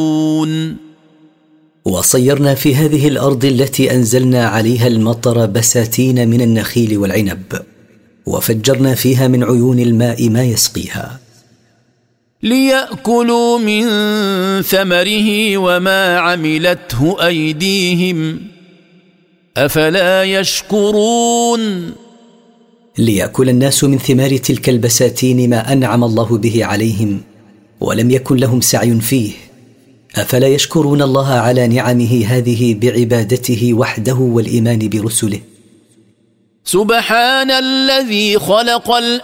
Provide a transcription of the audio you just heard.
وصيرنا في هذه الأرض التي أنزلنا عليها المطر بساتين من النخيل والعنب، وفجرنا فيها من عيون الماء ما يسقيها، ليأكلوا من ثمره وما عملته أيديهم أفلا يشكرون. ليأكل الناس من ثمار تلك البساتين ما أنعم الله به عليهم ولم يكن لهم سعي فيه، أفلا يشكرون الله على نعمه هذه بعبادته وحده والإيمان برسله. سبحان الذي خلق